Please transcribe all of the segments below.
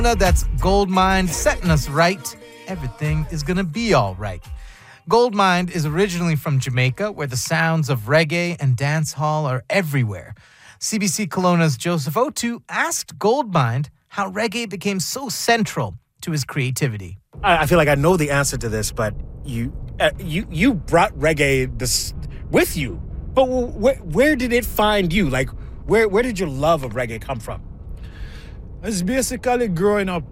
That's Goldmind setting us right. Everything is gonna be all right. Goldmind is originally from Jamaica, where the sounds of reggae and dancehall are everywhere. CBC Kelowna's Joseph Otu asked Goldmind how reggae became so central to his creativity. I feel like I know the answer to this, but you brought reggae with you. But where did it find you? Like, where did your love of reggae come from? It's basically growing up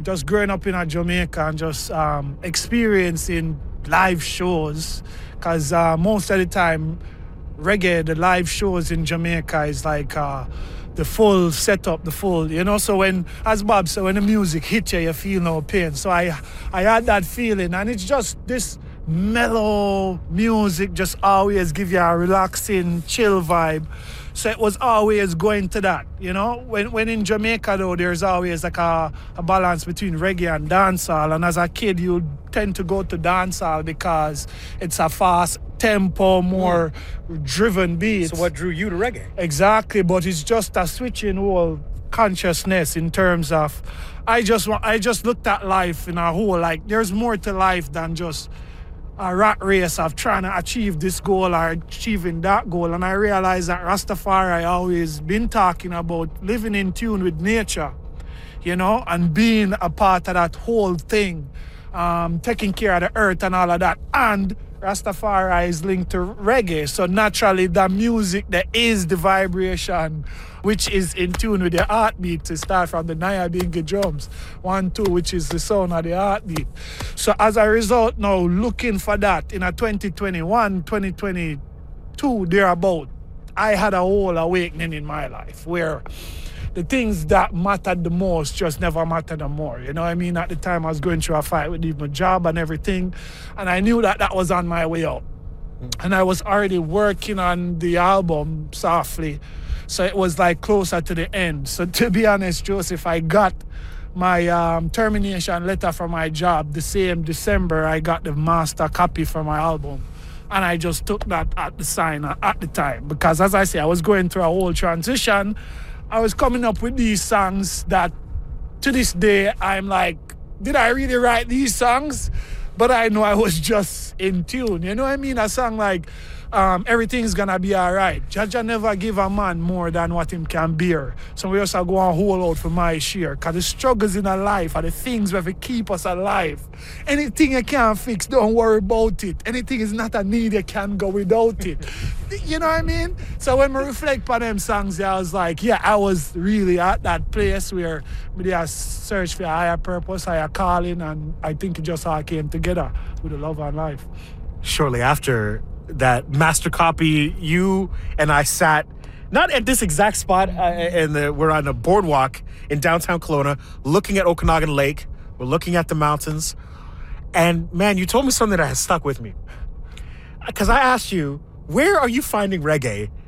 in Jamaica and just experiencing live shows. Because most of the time, reggae, the live shows in Jamaica is like the full setup, so as Bob said, when the music hits you, you feel no pain. So I had that feeling, and it's just this mellow music just always give you a relaxing, chill vibe. So it was always going to that, When in Jamaica, though, there's always like a balance between reggae and dancehall. And as a kid, you tend to go to dancehall because it's a fast tempo, more driven beat. So what drew you to reggae? Exactly, but it's just a switching whole consciousness in terms of I just looked at life in a whole, like there's more to life than just a rat race of trying to achieve this goal or achieving that goal. And I realized that Rastafari always been talking about living in tune with nature, and being a part of that whole thing, taking care of the earth and all of that. And Rastafari is linked to reggae. So naturally, the music that is the vibration, which is in tune with the heartbeat, to start from the Nyabingi drums, 1, 2, which is the sound of the heartbeat. So as a result, now looking for that in a 2021, 2022, thereabout, I had a whole awakening in my life where the things that mattered the most just never mattered no more. You know what I mean? At the time, I was going through a fight with my job and everything, and I knew that was on my way out. And I was already working on the album softly, so it was like closer to the end. So to be honest, Joseph, I got my termination letter from my job the same December. I got the master copy for my album. And I just took that at the sign at the time. Because as I say, I was going through a whole transition. I was coming up with these songs that to this day, I'm like, did I really write these songs? But I know I was just in tune. You know what I mean? A song like Everything's Gonna Be Alright. Jaja never give a man more than what him can bear. So we also go and hold out for my share. Because the struggles in our life are the things that will keep us alive. Anything you can't fix, don't worry about it. Anything is not a need, you can't go without it. You know what I mean? So when I reflect on them songs, I was like, yeah, I was really at that place where I searched for a higher purpose, higher calling, and I think it just all came together with the love and life. Shortly after that master copy, you and I sat, not at this exact spot, we're on a boardwalk in downtown Kelowna, looking at Okanagan Lake. We're looking at the mountains. And man, you told me something that has stuck with me. Because I asked you, where are you finding reggae